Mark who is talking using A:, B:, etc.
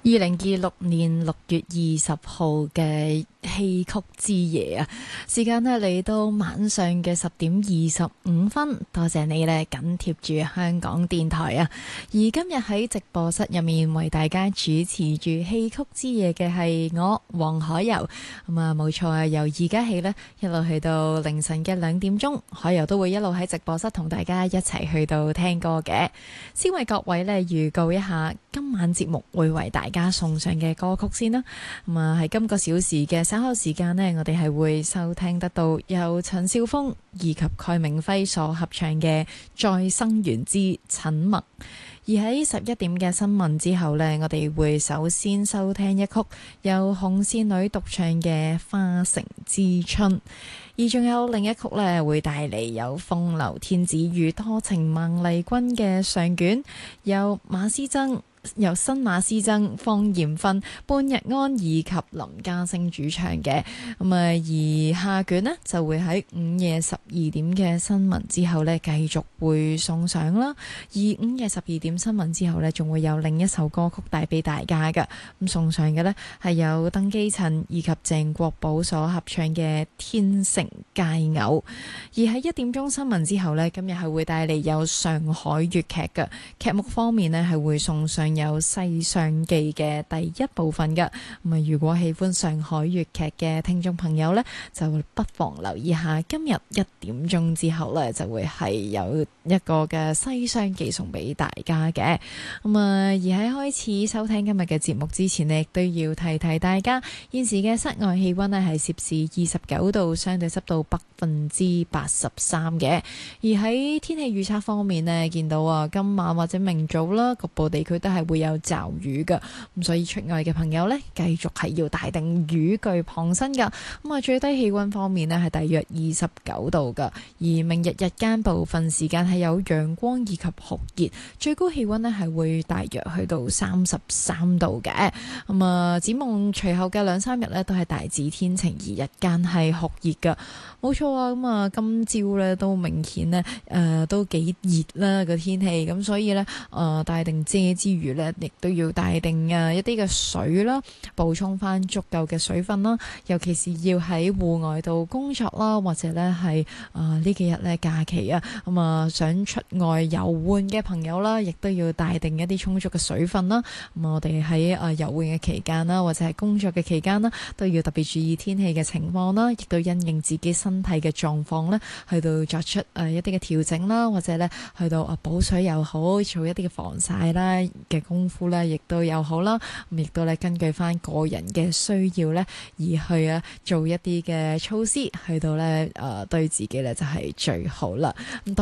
A: 2026年6月20號嘅戲曲之夜啊，時間呢嚟到晚上嘅10點25分，多謝你呢緊貼住香港電台啊！而今日喺直播室入面為大家主持住戲曲之夜嘅係我黃海柔，咁啊冇錯啊，由而家起呢一路去到凌晨嘅2點鐘，海柔都會一路喺直播室同大家一齊去到聽歌嘅。先為各位呢預告一下今晚節目會為大家送上嘅歌曲先啦。咁啊喺今個小時嘅稍後時間呢，我哋係會收聽得到由陳少峰以及蓋明輝所合唱嘅《再生緣之沉默》。而喺11點嘅新聞之後呢，我哋會首先收聽一曲由紅線女獨唱嘅《花城之春》，而仲有另一曲呢會帶嚟有風流天子與多情孟麗君嘅上卷，由新馬師曾、方艷芬、半日安以及林家聲主唱嘅。咁而下卷呢就會喺午夜12點嘅新聞之後呢繼續會送上啦。而午夜12點新聞之後呢，仲會有另一首歌曲帶俾大家嘅。咁送上嘅呢係有鄧寄塵以及鄭國寶所合唱嘅《天成佳偶》。而喺1點鐘新聞之後呢，今日係會帶嚟有上海粵劇嘅劇目方面呢，係會送上有《西廂記》嘅第一部分嘅。咁啊，如果喜歡上海粵劇嘅聽眾朋友呢，就不妨留意下今日1點鐘之後呢，就會係有一個嘅《西廂記》送俾大家嘅。咁啊，而喺開始收聽今日嘅節目之前呢，亦都要提提大家，現時嘅室外氣溫呢係攝氏29度，相對濕度83%嘅。而喺天氣預測方面呢，見到啊今晚或者明早啦，局部地區都係會有驟雨㗎，咁所以出外嘅朋友呢，繼續係要帶定雨具傍身㗎。咁啊，最低氣溫方面呢，係大約29度㗎，而明日日間部分時間係有陽光以及酷熱，最高氣溫呢係會大約去到33度嘅。咁啊，展望隨後嘅2-3日呢，都係大致天晴，而日間係酷熱㗎。冇錯啊，咁啊今朝呢都明顯呢都幾熱啦個天氣，咁所以呢帶定遮之餘呢，亦都要帶定一啲嘅水啦，補充翻足夠嘅水分啦，尤其是要喺戶外度工作啦，或者呢係呢幾日呢假期啊，咁啊想出外遊玩嘅朋友啦，亦都要帶定一啲充足嘅水分啦。咁我哋喺遊玩嘅期間啦，或者係工作嘅期間啦，都要特別注意天氣嘅情況啦，亦都因應自己身體嘅狀況呢，去到作出一啲嘅調整啦，或者呢去到補水又好，做一啲嘅防曬啦嘅功夫呢，亦都有好啦。咁亦都咧根據翻個人嘅需要呢，而去做一啲嘅措施，去到呢對自己呢就係最好啦。咁